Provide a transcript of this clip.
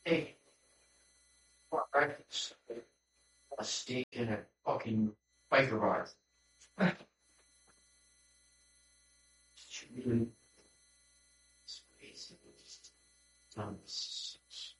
Hey, what breakfast? A steak and a fucking biker bar.